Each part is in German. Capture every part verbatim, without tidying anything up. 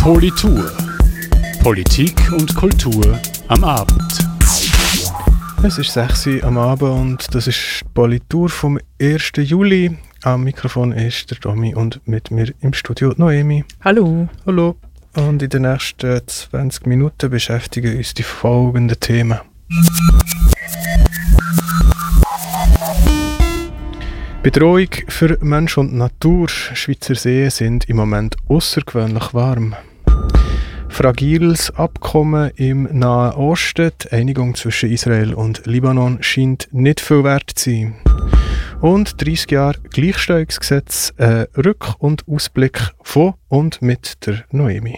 Politur. Politik und Kultur am Abend. Es ist sechs Uhr am Abend und das ist die Politur vom ersten Juli. Am Mikrofon ist der Domi und mit mir im Studio Noemi. Hallo. Hallo. Und in den nächsten zwanzig Minuten beschäftigen uns die folgenden Themen. Bedrohung für Mensch und Natur. Schweizer Seen sind im Moment außergewöhnlich warm. Fragiles Abkommen im Nahen Osten. Die Einigung zwischen Israel und Libanon scheint nicht viel wert zu sein. Und dreissig Jahre Gleichstellungsgesetz, ein Rück- und Ausblick von und mit der Noemi.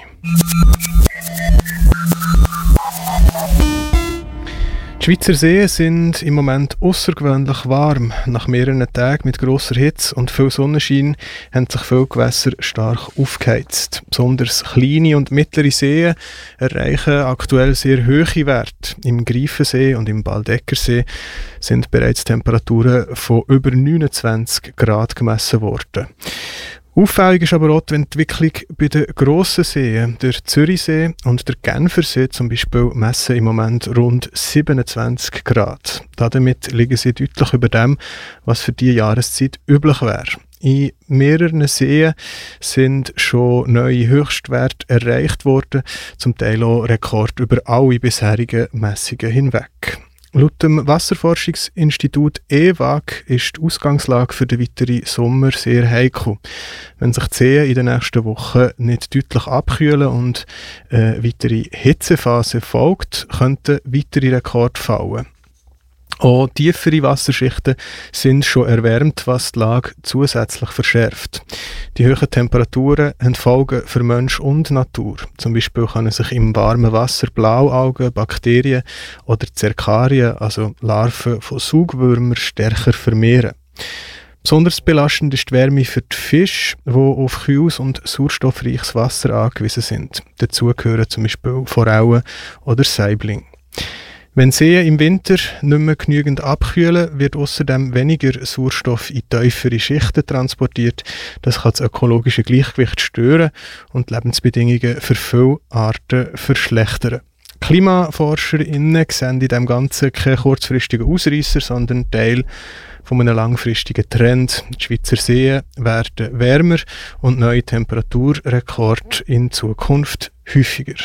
Die Schweizer Seen sind im Moment außergewöhnlich warm. Nach mehreren Tagen mit grosser Hitze und viel Sonnenschein haben sich viele Gewässer stark aufgeheizt. Besonders kleine und mittlere Seen erreichen aktuell sehr hohe Werte. Im Greifensee und im Baldeckersee sind bereits Temperaturen von über neunundzwanzig Grad gemessen worden. Auffällig ist aber auch die Entwicklung bei den grossen Seen. Der Zürichsee und der Genfersee zum Beispiel messen im Moment rund siebenundzwanzig Grad. Damit liegen sie deutlich über dem, was für diese Jahreszeit üblich wäre. In mehreren Seen sind schon neue Höchstwerte erreicht worden, zum Teil auch Rekord über alle bisherigen Messungen hinweg. Laut dem Wasserforschungsinstitut E W A G ist die Ausgangslage für den weiteren Sommer sehr heikel. Wenn sich die Seen in den nächsten Wochen nicht deutlich abkühlen und eine weitere Hitzephase folgt, könnten weitere Rekorde fallen. Auch tiefere Wasserschichten sind schon erwärmt, was die Lage zusätzlich verschärft. Die hohen Temperaturen haben Folgen für Mensch und Natur. Zum Beispiel können sich im warmen Wasser Blaualgen, Bakterien oder Zerkarien, also Larven von Saugwürmern, stärker vermehren. Besonders belastend ist die Wärme für die Fische, die auf kühles und sauerstoffreiches Wasser angewiesen sind. Dazu gehören zum Beispiel Forellen oder Saiblinge. Wenn Seen im Winter nicht mehr genügend abkühlen, wird außerdem weniger Sauerstoff in tiefere Schichten transportiert. Das kann das ökologische Gleichgewicht stören und die Lebensbedingungen für viele Arten verschlechtern. KlimaforscherInnen sehen in dem Ganzen keine kurzfristigen Ausreisser, sondern Teil von einem langfristigen Trend. Die Schweizer Seen werden wärmer und neue Temperaturrekorde in Zukunft häufiger.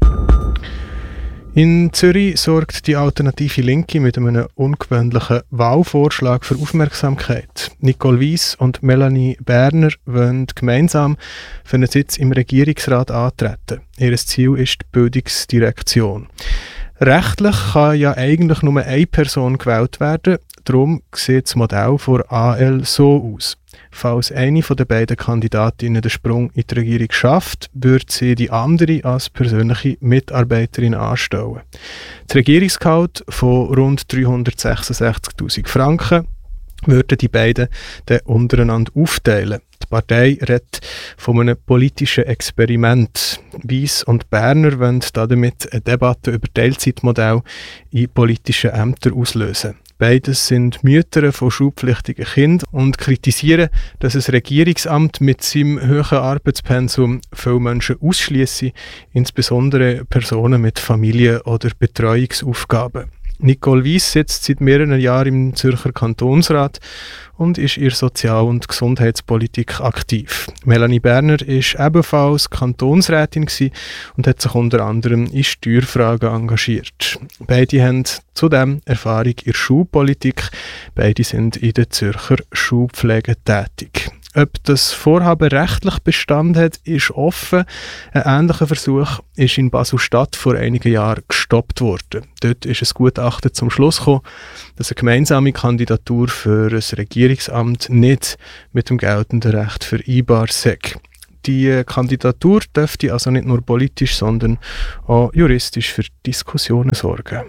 In Zürich sorgt die alternative Linke mit einem ungewöhnlichen Wahlvorschlag für Aufmerksamkeit. Nicole Weiss und Melanie Berner wollen gemeinsam für einen Sitz im Regierungsrat antreten. Ihr Ziel ist die Bildungsdirektion. Rechtlich kann ja eigentlich nur eine Person gewählt werden, darum sieht das Modell von A L so aus. Falls eine von den beiden Kandidatinnen den Sprung in die Regierung schafft, würde sie die andere als persönliche Mitarbeiterin anstellen. Das Regierungsgehalt von rund dreihundertsechsundsechzigtausend Franken würden die beiden dann untereinander aufteilen. Die Partei redet von einem politischen Experiment. Weiss und Berner wollen damit eine Debatte über Teilzeitmodell in politischen Ämtern auslösen. Beides sind Mütter von schulpflichtigen Kindern und kritisieren, dass ein Regierungsamt mit seinem hohen Arbeitspensum viele Menschen ausschliesse, insbesondere Personen mit Familie- oder Betreuungsaufgaben. Nicole Weiss sitzt seit mehreren Jahren im Zürcher Kantonsrat und ist in Sozial- und Gesundheitspolitik aktiv. Melanie Berner ist ebenfalls Kantonsrätin und hat sich unter anderem in Steuerfragen engagiert. Beide haben zudem Erfahrung in der Schulpolitik. Beide sind in der Zürcher Schulpflege tätig. Ob das Vorhaben rechtlich Bestand hat, ist offen. Ein ähnlicher Versuch ist in Basel-Stadt vor einigen Jahren gestoppt worden. Dort ist ein Gutachten zum Schluss gekommen, dass eine gemeinsame Kandidatur für ein Regierungsamt nicht mit dem geltenden Recht vereinbar sei. Die Kandidatur dürfte also nicht nur politisch, sondern auch juristisch für Diskussionen sorgen.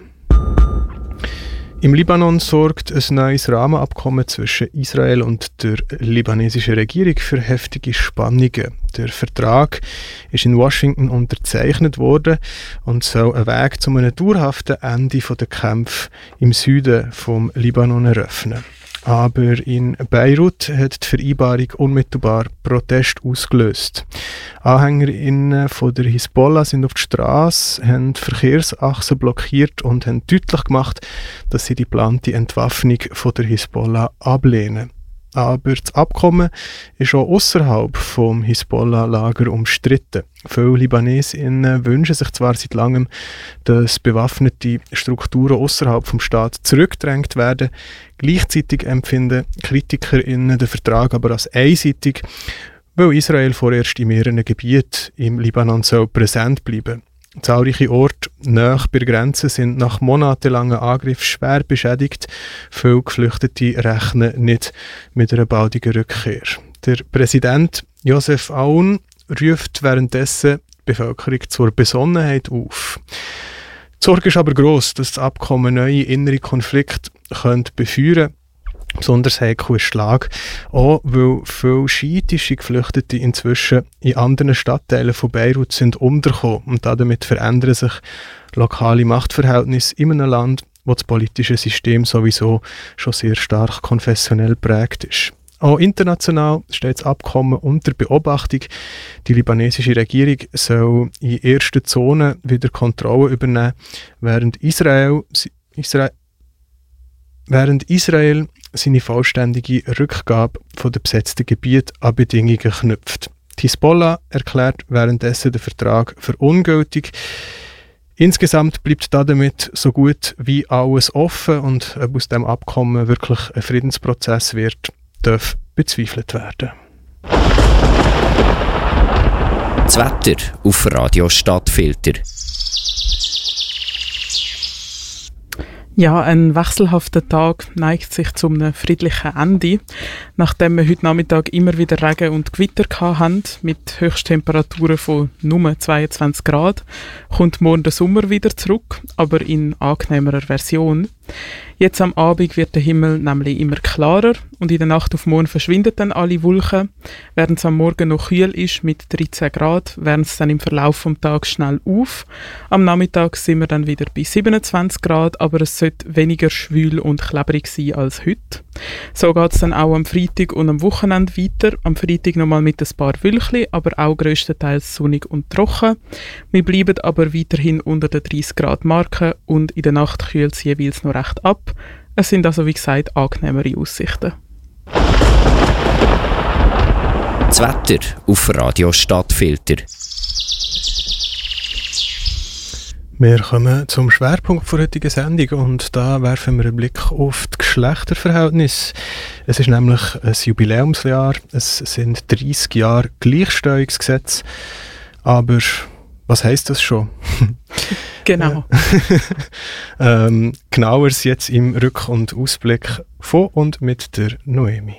Im Libanon sorgt ein neues Rahmenabkommen zwischen Israel und der libanesischen Regierung für heftige Spannungen. Der Vertrag ist in Washington unterzeichnet worden und soll einen Weg zu einem dauerhaften Ende der Kämpfe im Süden vom Libanon eröffnen. Aber in Beirut hat die Vereinbarung unmittelbar Protest ausgelöst. AnhängerInnen von der Hisbollah sind auf die Straße, haben Verkehrsachsen blockiert und haben deutlich gemacht, dass sie die geplante Entwaffnung von der Hisbollah ablehnen. Aber das Abkommen ist auch außerhalb vom Hisbollah-Lager umstritten. Viele LibanesInnen wünschen sich zwar seit langem, dass bewaffnete Strukturen außerhalb vom Staat zurückgedrängt werden. Gleichzeitig empfinden KritikerInnen den Vertrag aber als einseitig, weil Israel vorerst in mehreren Gebieten im Libanon soll präsent bleiben. Zahlreiche Orte nahe bei der Grenze sind nach monatelangen Angriffen schwer beschädigt. Viele Geflüchtete rechnen nicht mit einer baldigen Rückkehr. Der Präsident Joseph Aoun ruft währenddessen die Bevölkerung zur Besonnenheit auf. Die Sorge ist aber gross, dass das Abkommen neue innere Konflikte könnte befeuern könnte. Besonders heikel ist die Lage, auch weil viele schiitische Geflüchtete inzwischen in anderen Stadtteilen von Beirut sind untergekommen und damit verändern sich lokale Machtverhältnisse in einem Land, wo das politische System sowieso schon sehr stark konfessionell prägt ist. Auch international steht das Abkommen unter Beobachtung. Die libanesische Regierung soll in ersten Zonen wieder Kontrolle übernehmen, während Israel, Israel Während Israel seine vollständige Rückgabe von den besetzten Gebieten an Bedingungen knüpft. Die Hisbollah erklärt währenddessen den Vertrag für ungültig. Insgesamt bleibt damit so gut wie alles offen und ob aus dem Abkommen wirklich ein Friedensprozess wird, darf bezweifelt werden. Das Wetter auf Radio Stadtfilter. Ja, ein wechselhafter Tag neigt sich zu einem friedlichen Ende. Nachdem wir heute Nachmittag immer wieder Regen und Gewitter hatten, mit Höchsttemperaturen von nur zweiundzwanzig Grad, kommt morgen der Sommer wieder zurück, aber in angenehmerer Version. Jetzt am Abend wird der Himmel nämlich immer klarer und in der Nacht auf morgen verschwinden dann alle Wolken. Während es am Morgen noch kühl ist mit dreizehn Grad, wärmt es dann im Verlauf des Tages schnell auf. Am Nachmittag sind wir dann wieder bei siebenundzwanzig Grad, aber es sollte weniger schwül und klebrig sein als heute. So geht es dann auch am Freitag und am Wochenende weiter. Am Freitag nochmal mit ein paar Wölkchen, aber auch grösstenteils sonnig und trocken. Wir bleiben aber weiterhin unter der dreißig Grad Marke und in der Nacht kühlt es jeweils noch recht ab. Es sind also, wie gesagt, angenehmere Aussichten. Das Wetter auf Radio Stadtfilter. Wir kommen zum Schwerpunkt der heutigen Sendung und da werfen wir einen Blick auf die Geschlechterverhältnisse. Es ist nämlich ein Jubiläumsjahr, es sind dreißig Jahre Gleichstellungsgesetz, aber was heisst das schon? Genau. ähm, genaueres jetzt im Rück- und Ausblick von und mit der Noemi.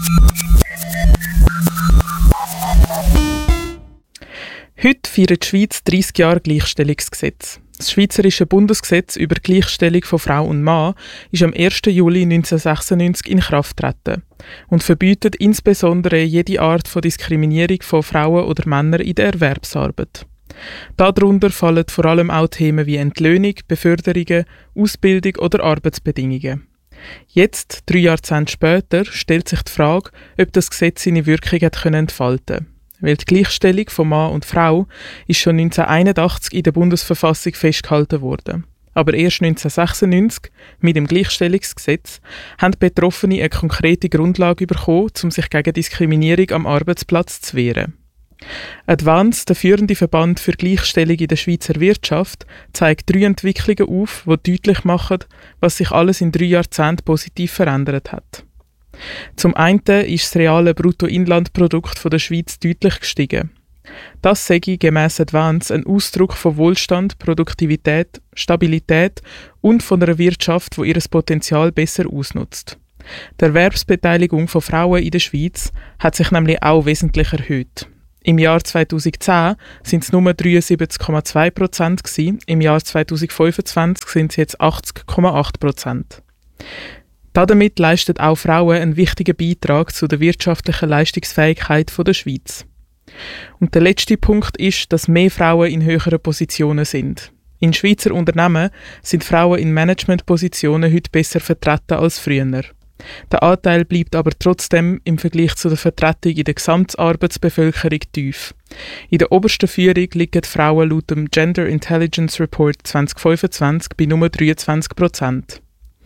Heute feiert die Schweiz dreißig Jahre Gleichstellungsgesetz. Das Schweizerische Bundesgesetz über die Gleichstellung von Frau und Mann ist am ersten Juli neunzehnhundertsechsundneunzig in Kraft getreten und verbietet insbesondere jede Art von Diskriminierung von Frauen oder Männern in der Erwerbsarbeit. Darunter fallen vor allem auch Themen wie Entlöhnung, Beförderungen, Ausbildung oder Arbeitsbedingungen. Jetzt, drei Jahrzehnte später, stellt sich die Frage, ob das Gesetz seine Wirkung hat entfalten konnte. Weil die Gleichstellung von Mann und Frau ist schon neunzehnhunderteinundachtzig in der Bundesverfassung festgehalten worden. Aber erst neunzehnhundertsechsundneunzig, mit dem Gleichstellungsgesetz, haben Betroffene eine konkrete Grundlage bekommen, um sich gegen Diskriminierung am Arbeitsplatz zu wehren. Advance, der führende Verband für Gleichstellung in der Schweizer Wirtschaft, zeigt drei Entwicklungen auf, die deutlich machen, was sich alles in drei Jahrzehnten positiv verändert hat. Zum einen ist das reale Bruttoinlandprodukt der Schweiz deutlich gestiegen. Das sei gemäss Advance ein Ausdruck von Wohlstand, Produktivität, Stabilität und von einer Wirtschaft, die ihr Potenzial besser ausnutzt. Die Erwerbsbeteiligung von Frauen in der Schweiz hat sich nämlich auch wesentlich erhöht. Im Jahr zweitausendzehn sind es nur dreiundsiebzig Komma zwei Prozent gewesen, im Jahr zweitausendfünfundzwanzig sind es jetzt achtzig Komma acht Prozent. Damit leisten auch Frauen einen wichtigen Beitrag zu der wirtschaftlichen Leistungsfähigkeit der Schweiz. Und der letzte Punkt ist, dass mehr Frauen in höheren Positionen sind. In Schweizer Unternehmen sind Frauen in Managementpositionen heute besser vertreten als früher. Der Anteil bleibt aber trotzdem im Vergleich zu der Vertretung in der Gesamtarbeitsbevölkerung tief. In der obersten Führung liegen die Frauen laut dem Gender Intelligence Report zwanzig fünfundzwanzig bei nur dreiundzwanzig Prozent.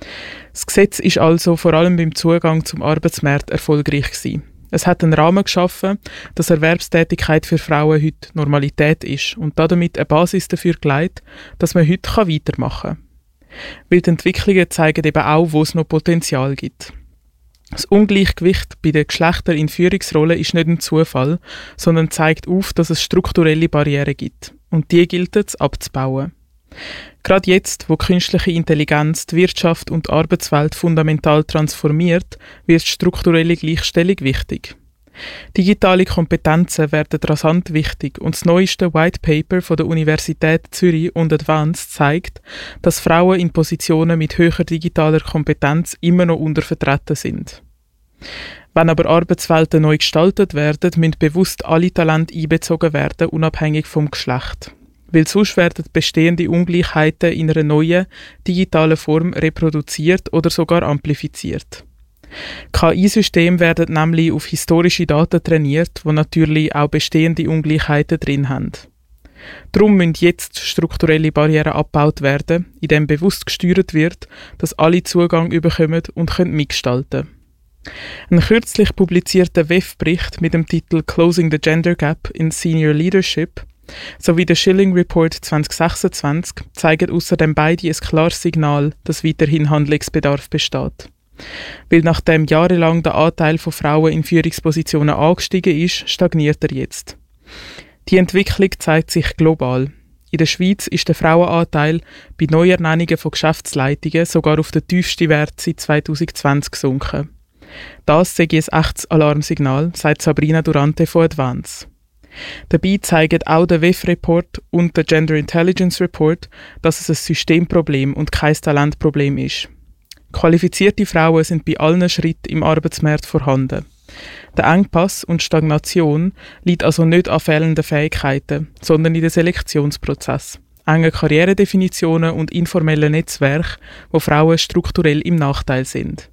Das Gesetz ist also vor allem beim Zugang zum Arbeitsmarkt erfolgreich gewesen. Es hat einen Rahmen geschaffen, dass Erwerbstätigkeit für Frauen heute Normalität ist und damit eine Basis dafür gelegt, dass man heute weitermachen kann. Weil die Entwicklungen zeigen eben auch, wo es noch Potenzial gibt. Das Ungleichgewicht bei den Geschlechtern in Führungsrollen ist nicht ein Zufall, sondern zeigt auf, dass es strukturelle Barrieren gibt. Und die gilt es abzubauen. Gerade jetzt, wo künstliche Intelligenz die Wirtschaft und die Arbeitswelt fundamental transformiert, wird strukturelle Gleichstellung wichtig. Digitale Kompetenzen werden rasant wichtig und das neueste White Paper von der Universität Zürich und Advanced zeigt, dass Frauen in Positionen mit höherer digitaler Kompetenz immer noch untervertreten sind. Wenn aber Arbeitswelten neu gestaltet werden, müssen bewusst alle Talente einbezogen werden, unabhängig vom Geschlecht. Weil sonst werden bestehende Ungleichheiten in einer neuen, digitalen Form reproduziert oder sogar amplifiziert. K I-Systeme werden nämlich auf historische Daten trainiert, die natürlich auch bestehende Ungleichheiten drin haben. Darum müssen jetzt strukturelle Barrieren abgebaut werden, indem bewusst gesteuert wird, dass alle Zugang bekommen und können mitgestalten. Ein kürzlich publizierter W E F-Bericht mit dem Titel «Closing the Gender Gap in Senior Leadership» sowie der Schilling Report zwanzig sechsundzwanzig zeigen außerdem beide ein klares Signal, dass weiterhin Handlungsbedarf besteht. Weil nachdem jahrelang der Anteil von Frauen in Führungspositionen angestiegen ist, stagniert er jetzt. Die Entwicklung zeigt sich global. In der Schweiz ist der Frauenanteil bei Neuernennungen von Geschäftsleitungen sogar auf den tiefsten Wert seit zwanzig zwanzig gesunken. Das sei ein echtes Alarmsignal, sagt Sabrina Durante von Advance. Dabei zeigen auch der W E F-Report und der Gender Intelligence Report, dass es ein Systemproblem und kein Talentproblem ist. Qualifizierte Frauen sind bei allen Schritten im Arbeitsmarkt vorhanden. Der Engpass und Stagnation liegt also nicht an fehlenden Fähigkeiten, sondern in den Selektionsprozess, engen Karrieredefinitionen und informellen Netzwerken, wo Frauen strukturell im Nachteil sind.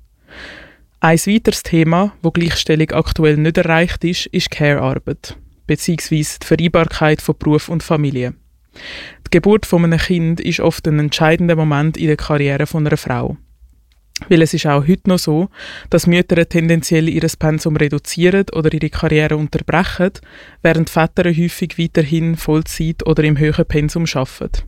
Ein weiteres Thema, wo Gleichstellung aktuell nicht erreicht ist, ist Care-Arbeit, beziehungsweise die Vereinbarkeit von Beruf und Familie. Die Geburt von einem Kind ist oft ein entscheidender Moment in der Karriere von einer Frau. Weil es ist auch heute noch so, dass Mütter tendenziell ihr Pensum reduzieren oder ihre Karriere unterbrechen, während Väter häufig weiterhin Vollzeit oder im höheren Pensum arbeiten.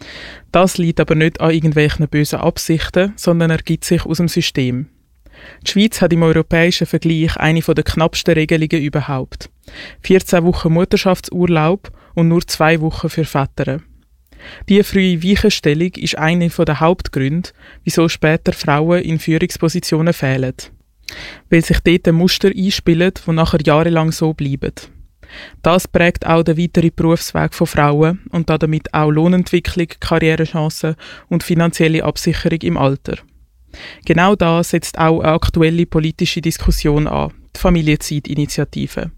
Das liegt aber nicht an irgendwelchen bösen Absichten, sondern ergibt sich aus dem System. Die Schweiz hat im europäischen Vergleich eine der knappsten Regelungen überhaupt. vierzehn Wochen Mutterschaftsurlaub und nur zwei Wochen für Väter. Diese frühe Weichenstellung ist einer der Hauptgründe, wieso später Frauen in Führungspositionen fehlen. Weil sich dort ein Muster einspielen, die nachher jahrelang so bleiben. Das prägt auch den weiteren Berufsweg von Frauen und damit auch Lohnentwicklung, Karrierechancen und finanzielle Absicherung im Alter. Genau da setzt auch eine aktuelle politische Diskussion an, die Familienzeitinitiative.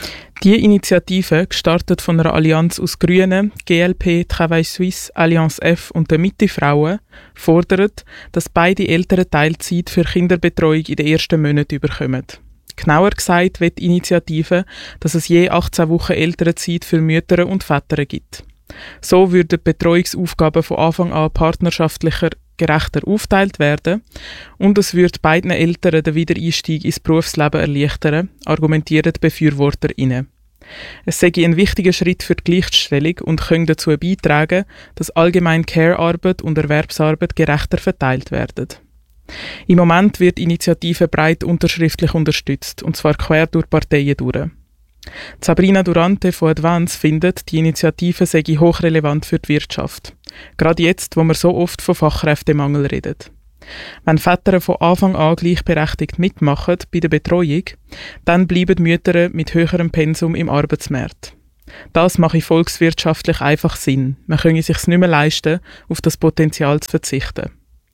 Die Initiative, gestartet von einer Allianz aus Grünen, G L P, Travail Suisse, Allianz F und der Mitte-Frauen, fordert, dass beide Eltern Teilzeit für Kinderbetreuung in den ersten Monaten bekommen. Genauer gesagt will die Initiative, dass es je achtzehn Wochen Elternzeit für Mütter und Väter gibt. So würden die Betreuungsaufgaben von Anfang an partnerschaftlicher, gerechter aufteilt werden und es würde beiden Eltern den Wiedereinstieg ins Berufsleben erleichtern, argumentieren die BefürworterInnen. Es sei ein wichtiger Schritt für die Gleichstellung und könnte dazu beitragen, dass allgemein Care-Arbeit und Erwerbsarbeit gerechter verteilt werden. Im Moment wird die Initiative breit unterschriftlich unterstützt, und zwar quer durch Parteien durch. Sabrina Durante von Advance findet, die Initiative sei hochrelevant für die Wirtschaft. Gerade jetzt, wo wir so oft von Fachkräftemangel reden. Wenn Väter von Anfang an gleichberechtigt mitmachen bei der Betreuung, dann bleiben Mütter mit höherem Pensum im Arbeitsmarkt. Das mache volkswirtschaftlich einfach Sinn. Man könne es sich nicht mehr leisten, auf das Potenzial zu verzichten.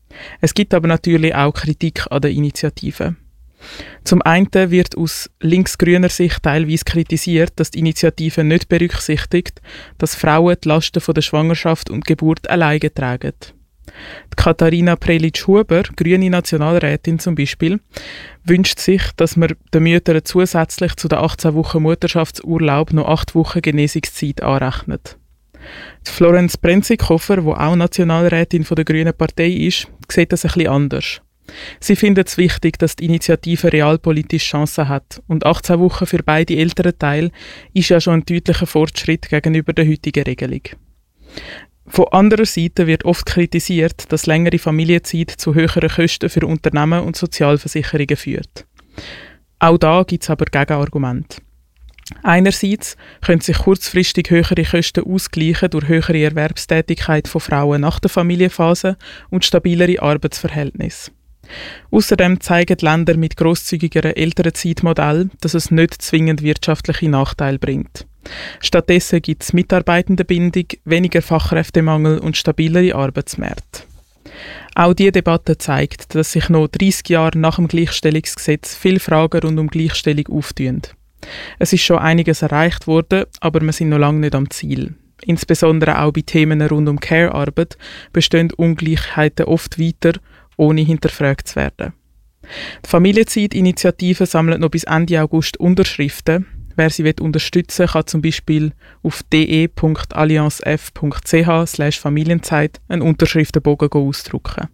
Es gibt aber natürlich auch Kritik an der Initiative. Zum einen wird aus linksgrüner Sicht teilweise kritisiert, dass die Initiative nicht berücksichtigt, dass Frauen die Lasten von der Schwangerschaft und Geburt alleine tragen. Die Katharina Prelitsch-Huber, grüne Nationalrätin zum Beispiel, wünscht sich, dass man den Müttern zusätzlich zu den achtzehn Wochen Mutterschaftsurlaub noch acht Wochen Genesungszeit anrechnet. Die Florenz Brenzikofer, die auch Nationalrätin der Grünen Partei ist, sieht das ein bisschen anders. Sie findet es wichtig, dass die Initiative realpolitisch Chancen hat. Und achtzehn Wochen für beide Elternteile ist ja schon ein deutlicher Fortschritt gegenüber der heutigen Regelung. Von anderer Seite wird oft kritisiert, dass längere Familienzeit zu höheren Kosten für Unternehmen und Sozialversicherungen führt. Auch da gibt es aber Gegenargumente. Einerseits können sich kurzfristig höhere Kosten ausgleichen durch höhere Erwerbstätigkeit von Frauen nach der Familienphase und stabilere Arbeitsverhältnisse. Außerdem zeigen Länder mit grosszügigeren Elternzeitmodellen, dass es nicht zwingend wirtschaftliche Nachteile bringt. Stattdessen gibt es Mitarbeitendenbindung, weniger Fachkräftemangel und stabilere Arbeitsmärkte. Auch diese Debatte zeigt, dass sich noch dreissig Jahre nach dem Gleichstellungsgesetz viele Fragen rund um Gleichstellung auftun. Es ist schon einiges erreicht worden, aber wir sind noch lange nicht am Ziel. Insbesondere auch bei Themen rund um Care-Arbeit bestehen Ungleichheiten oft weiter, ohne hinterfragt zu werden. Die Familienzeit-Initiative sammelt noch bis Ende August Unterschriften. Wer sie unterstützen will, kann zum Beispiel auf de punkt alliancef punkt c h slash Familienzeit einen Unterschriftenbogen ausdrucken.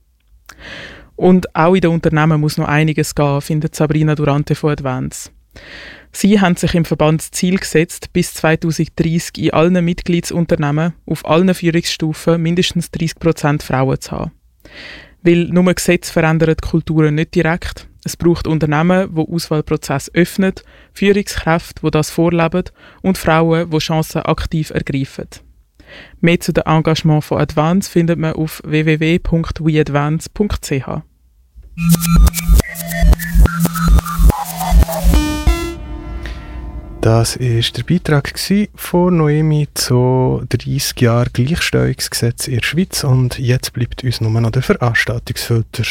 Und auch in den Unternehmen muss noch einiges gehen, findet Sabrina Durante von Advance. Sie haben sich im Verband das Ziel gesetzt, bis zweitausenddreissig in allen Mitgliedsunternehmen auf allen Führungsstufen mindestens dreißig Prozent Frauen zu haben. Weil nur Gesetze verändern die Kulturen nicht direkt. Es braucht Unternehmen, die Auswahlprozesse öffnen, Führungskräfte, die das vorleben und Frauen, die Chancen aktiv ergreifen. Mehr zu dem Engagement von Advance findet man auf w w w punkt we advance punkt c h. Das war der Beitrag von Noemi zu dreissig Jahren Gleichstellungsgesetz in der Schweiz und jetzt bleibt uns nur noch der Veranstaltungsfilter.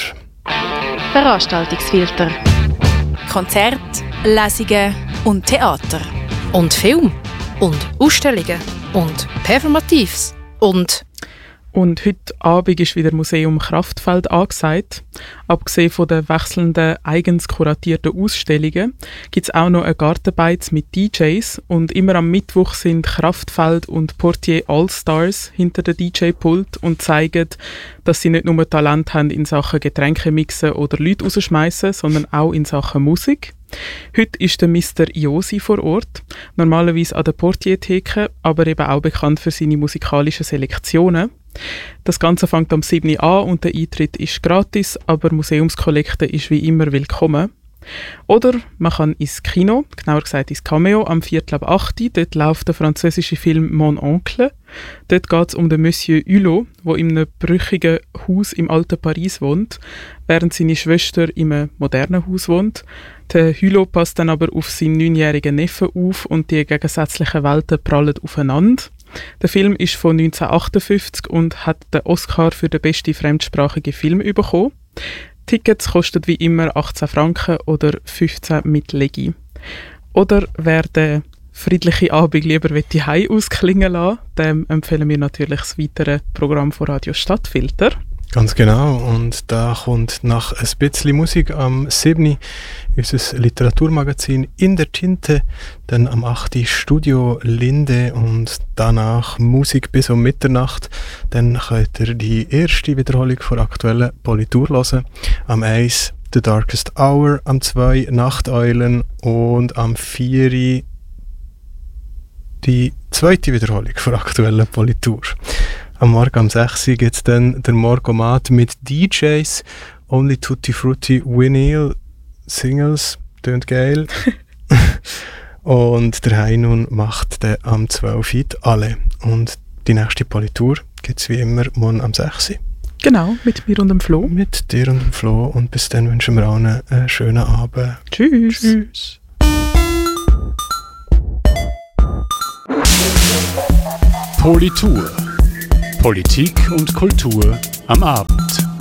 Veranstaltungsfilter. Konzerte, Lesungen und Theater. Und Film. Und Ausstellungen. Und Performatives. Und... Und heute Abend ist wieder Museum Kraftfeld angesagt. Abgesehen von den wechselnden, eigens kuratierten Ausstellungen gibt es auch noch eine Gartenbeiz mit D Js. Und immer am Mittwoch sind Kraftfeld und Portier All-Stars hinter der D J-Pult und zeigen, dass sie nicht nur Talent haben in Sachen Getränke mixen oder Leute rausschmeißen, sondern auch in Sachen Musik. Heute ist der Mister Iosi vor Ort, normalerweise an der Portier-Theke, aber eben auch bekannt für seine musikalischen Selektionen. Das Ganze fängt am siebten an und der Eintritt ist gratis, aber Museumskollekte ist wie immer willkommen. Oder man kann ins Kino, genauer gesagt ins Cameo, am Viertel ab acht. Dort läuft der französische Film «Mon Oncle». Dort geht es um den Monsieur Hulot, der in einem brüchigen Haus im alten Paris wohnt, während seine Schwester in einem modernen Haus wohnt. Der Hulot passt dann aber auf seinen neunjährigen Neffen auf und die gegensätzlichen Welten prallen aufeinander. Der Film ist von neunzehnhundertachtundfünfzig und hat den Oscar für den besten fremdsprachigen Film bekommen. Tickets kosten wie immer achtzehn Franken oder fünfzehn mit Legi. Oder wer den friedlichen Abend lieber zu Hause ausklingen lassen, dem empfehlen wir natürlich das weitere Programm von Radio Stadtfilter. Ganz genau. Und da kommt nach ein bisschen Musik am siebten unser Literaturmagazin «In der Tinte», dann am achten Studio Linde und danach Musik bis um Mitternacht. Dann könnt ihr die erste Wiederholung von aktuellen Politur hören. Am eins «The Darkest Hour», am zwei «Nachteulen» und am vier die zweite Wiederholung von aktuellen Politur. Am Morgen um sechs gibt es dann der Morgomat mit D Js, Only Tutti Frutti Vinyl Singles, tönt geil. Und der Heinun macht dann am zwölf alle. Und die nächste Politur gibt es wie immer morgen am sechs. Genau, mit mir und dem Flo. Mit dir und dem Flo. Und bis dann wünschen wir allen einen schönen Abend. Tschüss. Tschüss. Politur. Politik und Kultur am Abend.